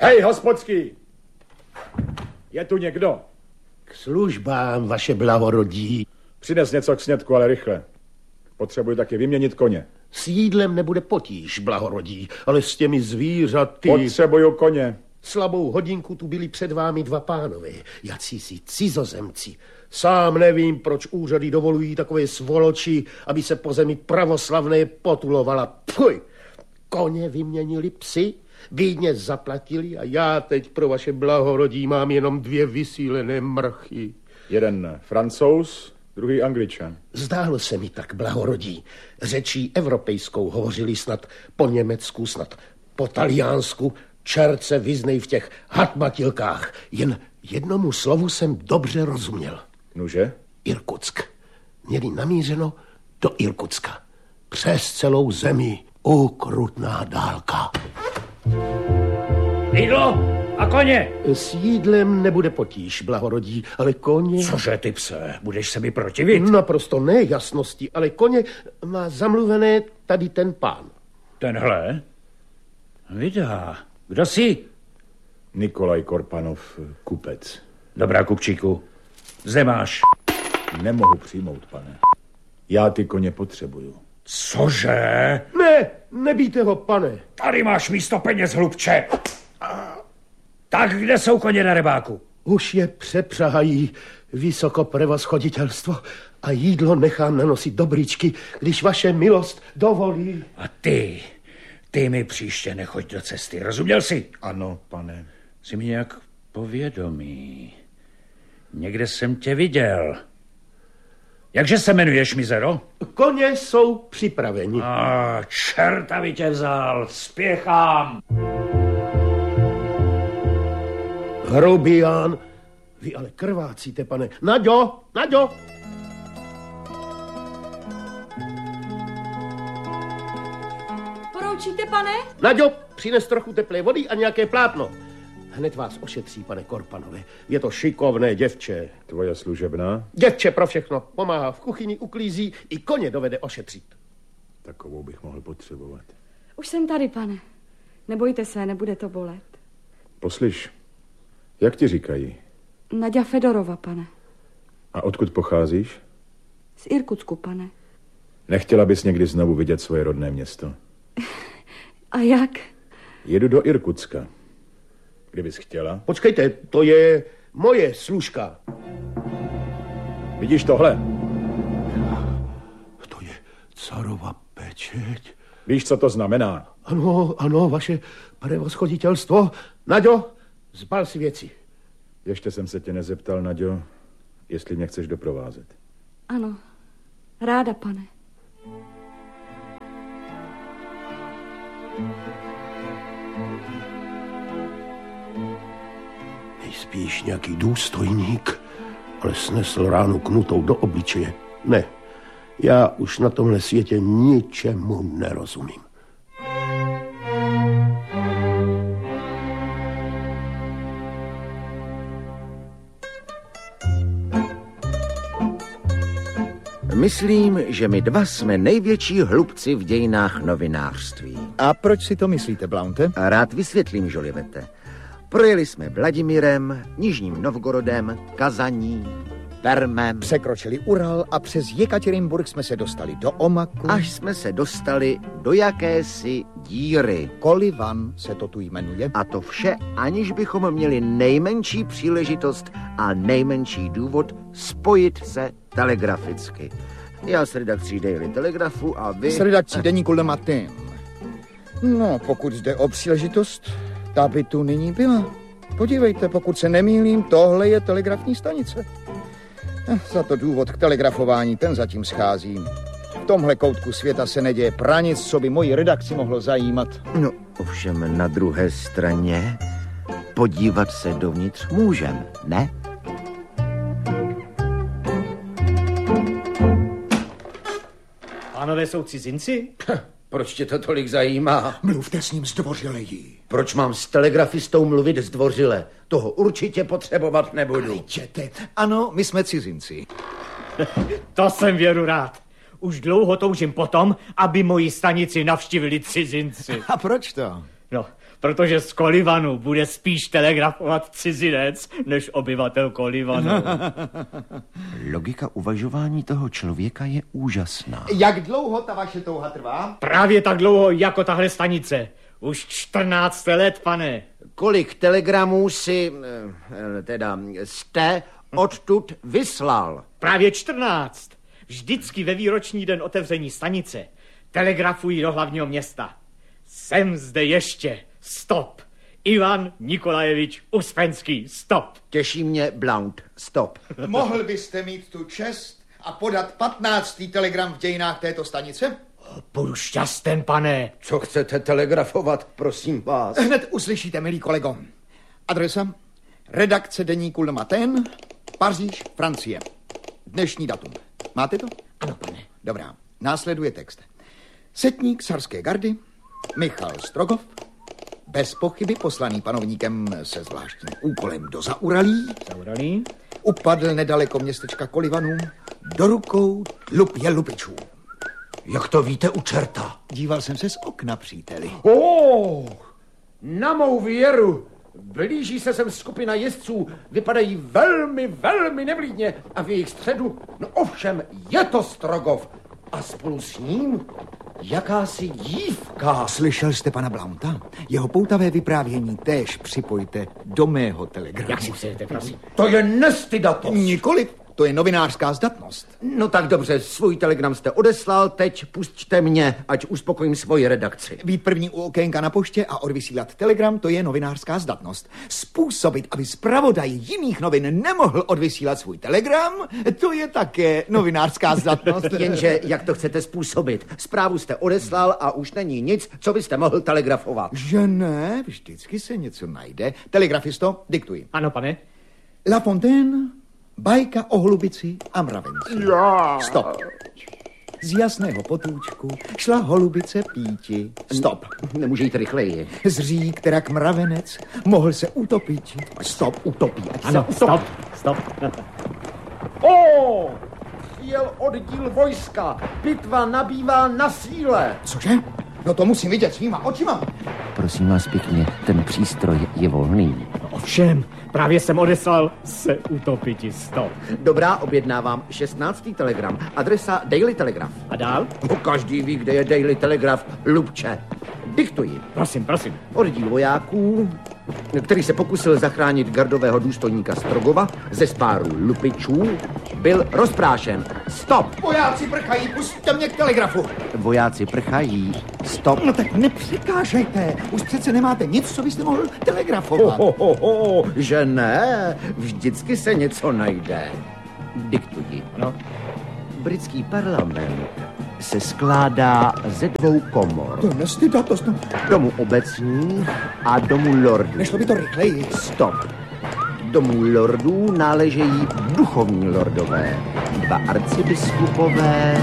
Hej, hospodský! Je tu někdo? K službám, vaše blahorodí. Přines něco k snědku, ale rychle. Potřebuji taky vyměnit koně. S jídlem nebude potíž, blahorodí, ale s těmi zvířaty... Potřebuju koně. Slabou hodinku tu byli před vámi dva pánové, jacísi cizozemci. Sám nevím, proč úřady dovolují takové svoloči, aby se po zemi pravoslavné potulovala. Pfuj! Koně vyměnili psy, bídně zaplatili a já teď pro vaše blahorodí mám jenom 2 vysílené mrchy. Jeden Francouz, druhý Angličan. Zdálo se mi tak, blahorodí. Řečí evropejskou hovořili snad po německu, snad po taliánsku. Čert se vyznej v těch hatmatilkách. Jen jednomu slovu jsem dobře rozuměl. Nuže? Irkutsk. Měli namířeno do Irkutska. Přes celou zemi. Ukrutná dálka. Jídlo a koně. S jídlem nebude potíž, blahorodí, ale koně... Cože ty pse, budeš se mi protivit? Naprosto nejasnosti, ale koně má zamluvené tady ten pán. Tenhle? Vydá. Kdo jsi? Nikolaj Korpanov, kupec. Dobrá, kupčíku. Zde máš. Nemohu přijmout, pane. Já ty koně potřebuju. Cože? Ne, nebijte ho, pane. Tady máš místo peněz, hlubče. Tak kde jsou koně na rybáku? Už je přepřahají vysokoprevoschoditelstvo a jídlo nechám nanosit do brýčky, když vaše milost dovolí. A ty mi příště nechoď do cesty, rozuměl jsi? Ano, pane. Jsi mi nějak povědomý. Někde jsem tě viděl. Jakže se jmenuješ, mizero? Koně jsou připraveni. Čerta by tě vzal, spěchám. Hrubián, vy ale krvácíte, pane. Naďo, Naďo! Poroučíte, pane? Naďo, přines trochu teplé vody a nějaké plátno. Hned vás ošetří, pane Korpanové. Je to šikovné děvče. Tvoje služebná? Děvče pro všechno. Pomáhá v kuchyni, uklízí, i koně dovede ošetřit. Takovou bych mohl potřebovat. Už jsem tady, pane. Nebojte se, nebude to bolet. Poslyš, jak ti říkají? Naďa Fedorova, pane. A odkud pocházíš? Z Irkutsku, pane. Nechtěla bys někdy znovu vidět svoje rodné město? A jak? Jedu do Irkutska. Kdybys chtěla. Počkejte, to je moje služka. Vidíš tohle? To je carova pečeť. Víš, co to znamená? Ano, vaše prevoschoditelstvo. Naďo, zbal si věci. Ještě jsem se tě nezeptal, Naďo, jestli mě chceš doprovázet. Ano, ráda, pane. Nejspíš nějaký důstojník, ale snesl ránu knutou do obličeje. Ne, já už na tomhle světě ničemu nerozumím. Myslím, že my dva jsme největší hlubci v dějinách novinářství. A proč si to myslíte, Blaunte? Rád vysvětlím, Žolivete. Projeli jsme Vladimirem, Nižním Novgorodem, Kazaní, Permem. Překročili Ural a přes Jekatěrinburg jsme se dostali do Omaku. Až jsme se dostali do jakési díry. Kolivan se to tu jmenuje. A to vše, aniž bychom měli nejmenší příležitost a nejmenší důvod spojit se telegraficky. Já s redakcí Daily Telegrafu a vy... S redakcí deníku Le Matin. No, pokud jde o příležitost, ta by tu nyní byla. Podívejte, pokud se nemýlím, tohle je telegrafní stanice. Za to důvod k telegrafování, ten zatím schází. V tomhle koutku světa se neděje pranic, co by moji redakci mohlo zajímat. No, ovšem na druhé straně podívat se dovnitř můžem, ne? Pánové jsou cizinci? Proč tě to tolik zajímá? Mluvte s ním zdvořileji. Proč mám s telegrafistou mluvit zdvořile? Toho určitě potřebovat nebudu. Jděte. Ano, my jsme cizinci. To jsem věru rád. Už dlouho toužím potom, aby moji stanici navštívili cizinci. A proč to? No, protože z Kolivanu bude spíš telegrafovat cizinec, než obyvatel Kolivanu. Logika uvažování toho člověka je úžasná. Jak dlouho ta vaše touha trvá? Právě tak dlouho jako tahle stanice. Už 14 let, pane. Kolik telegramů jste odtud vyslal? Právě 14. Vždycky ve výroční den otevření stanice telegrafují do hlavního města. Jsem zde ještě. Stop. Ivan Nikolajevič Uspenský. Stop. Těší mě Blount. Stop. Mohl byste mít tu čest a podat 15. telegram v dějinách této stanice? Budu šťasten, pane. Co chcete telegrafovat, prosím vás? Hned uslyšíte, milý kolego. Adresa? Redakce deníku Le Matin, Paříž, Francie. Dnešní datum. Máte to? Ano, pane. Dobrá. Následuje text. Setník carské gardy, Michal Strogov, bez pochyby poslaný panovníkem se zvláštním úkolem do Zauralí, upadl nedaleko městečka Kolivanů do rukou lupičů. Jak to víte u čerta? Díval jsem se z okna, příteli. Na mou věru. Blíží se sem skupina jezdců, vypadají velmi, velmi nevlídně a v jejich středu, no ovšem, je to Strogov. A spolu s ním jakási dívka. Slyšel jste pana Blounta? Jeho poutavé vyprávění též připojte do mého telegramu. Jak si přejete, prosím? To je nestydatost. Nikoliv, to je novinářská zdatnost. No tak dobře, svůj telegram jste odeslal, teď pusťte mě, ať uspokojím svoji redakci. Být první u okénka na poště a odvysílat telegram, to je novinářská zdatnost. Způsobit, aby zpravodaj jiných novin nemohl odvysílat svůj telegram, to je také novinářská zdatnost. Jenže jak to chcete způsobit? Zprávu jste odeslal a už není nic, co byste mohl telegrafovat. Že ne, vždycky se něco najde. Telegrafisto, diktuji. Ano, pane. La Fontaine, bajka o holubici a mravenci. Stop. Z jasného potůčku šla holubice píti. Stop. Nemůže jít rychleji. Zřík, terak mravenec, mohl se utopit. Stop, utopí. Ano, stop. Jel oddíl vojska. Bitva nabývá na síle. Cože? No to musím vidět svýma očima. Prosím vás pěkně, ten přístroj je volný. Ovšem, právě jsem odeslal se utopiti. Stop. Dobrá, objednávám 16. telegram. Adresa Daily Telegraph. A dál? No, každý ví, kde je Daily Telegraph. Lubče. Diktuji. Prosím. Oddíl vojáků, který se pokusil zachránit gardového důstojníka Strogova ze spáru lupičů, byl rozprášen. Stop! Vojáci prchají, pusťte mě k telegrafu. Vojáci prchají. Stop! No tak nepřikážejte. Už přece nemáte nic, co byste mohl telegrafovat. Že ne? Vždycky se něco najde. Diktuji. No. Britský parlament se skládá ze 2 komor. To je nestydatost. No. Domu obecních a domu lordů. Nešlo by to rychleji. Stop. Domu lordů náležejí duchovní lordové, 2 arcibiskupové.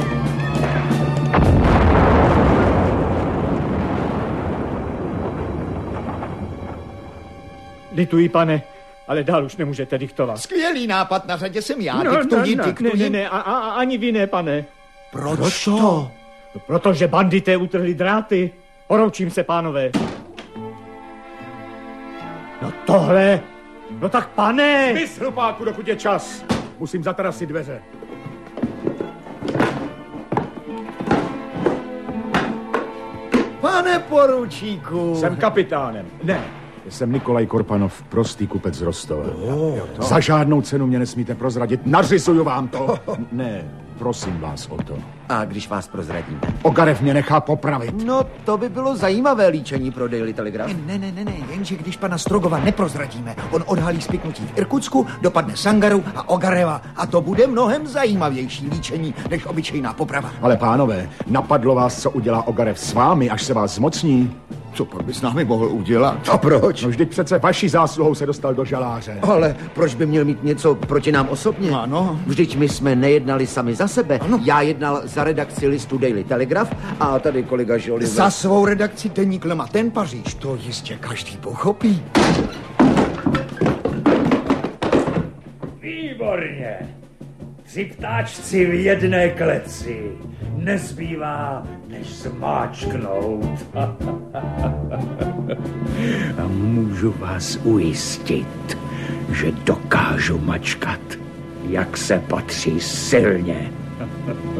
Lituji, pane, ale dál už nemůžete diktovat. Skvělý nápad, na řadě jsem já. Diktuji. Ne, ani vy ne, pane. Proč to? Protože bandité utrhli dráty. Poroučím se, pánové. No tohle. No tak, pane. Vys, hlupáku, dokud je čas. Musím zatrasit dveře. Pane poručíku. Jsem kapitánem. Ne. Jsem Nikolaj Korpanov, prostý kupec z Rostova. Za žádnou cenu mě nesmíte prozradit. Nařizuju vám to. Ne, prosím vás o to. A když vás prozradíme? Ogarev mě nechá popravit. No, to by bylo zajímavé líčení pro Daily Telegraph. Ne, jenže když pana Strogova neprozradíme, on odhalí spiknutí v Irkutsku, dopadne Sangaru a Ogareva a to bude mnohem zajímavější líčení než obyčejná poprava. Ale pánové, napadlo vás, co udělá Ogarev s vámi, až se vás zmocní? Co pak by s námi mohl udělat? A proč? No vždyť přece vaší zásluhou se dostal do žaláře. Ale proč by měl mít něco proti nám osobně? Ano. Vždyť my jsme nejednali sami za sebe. Ano. Já jednal za redakci listu Daily Telegraph a tady kolega Žoli. Za svou redakci deník Le Matin Paříž. To jistě každý pochopí. Výborně. Tři ptáčci v jedné kleci. Nezbývá, než zmáčknout. A můžu vás ujistit, že dokážu mačkat, jak se patří silně.